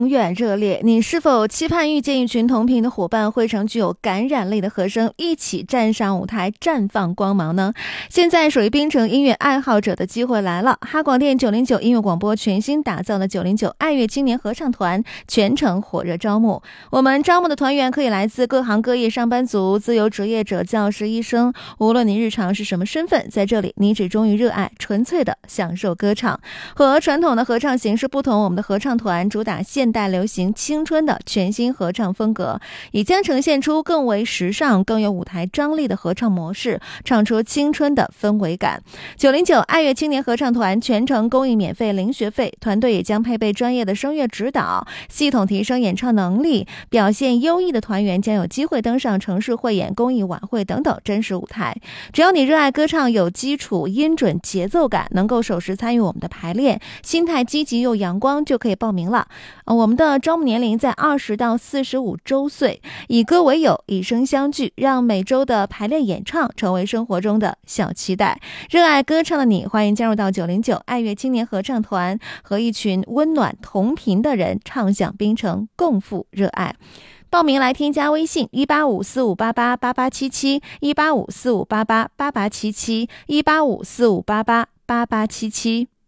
远热烈，你是否期盼遇见一群同频的伙伴，汇成具有感染力的和声，一起站上舞台绽放光芒呢？现在属于槟城音乐爱好者的机会来了，哈广电909音乐广播全新打造的909爱乐青年合唱团全程火热招募。我们招募的团员可以来自各行各业，上班族、自由职业者、教师、医生，无论你日常是什么身份，在这里你只忠于热爱，纯粹的享受歌唱。和传统的合唱形式不同，我们的合唱团主打现代流行青春的全新合唱风格，也将呈现出更为时尚、更有舞台张力的合唱模式，唱出青春的氛围感。909爱乐青年合唱团全程公益免费零学费，团队也将配备专业的声乐指导，系统提升演唱能力，表现优异的团员将有机会登上城市汇演、公益晚会等等真实舞台。只要你热爱歌唱，有基础、音准、节奏感，能够守时参与我们的排练，心态积极又阳光，就可以报名了。我们的招募年龄在20到45周岁，以歌为友，以声相聚，让每周的排练演唱成为生活中的小期待。热爱歌唱的你，欢迎加入到909爱乐青年合唱团，和一群温暖同频的人唱响槟城，共赴热爱。报名来添加微信18545888877 18545888877 18545888877。